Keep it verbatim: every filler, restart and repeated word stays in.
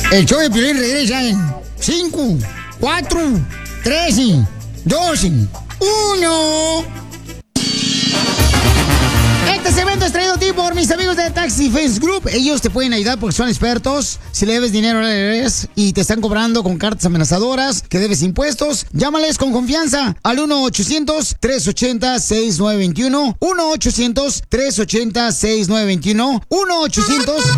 El show de Piolín regresa en cinco, cuatro, tres, dos, uno. Este segmento es traído a ti por mis amigos de Taxi Face Group. Ellos te pueden ayudar porque son expertos. Si le debes dinero, le debes y te están cobrando con cartas amenazadoras, que debes impuestos, llámales con confianza al uno ochocientos, tres ochenta, sesenta y nueve veintiuno. uno ochocientos, tres ochenta, sesenta y nueve veintiuno. uno ochocientos,